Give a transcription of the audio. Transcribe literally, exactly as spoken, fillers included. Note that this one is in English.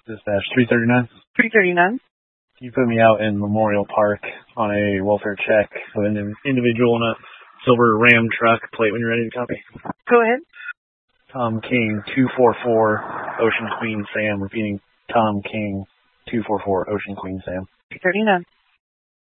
Dispatch three thirty-nine. three thirty-nine. You put me out in Memorial Park on a welfare check with an individual in a silver Ram truck. Plate when you're ready to copy. Go ahead. Tom King, two four four, Ocean Queen Sam. Repeating, Tom King, two four four, Ocean Queen Sam. three thirty-nine.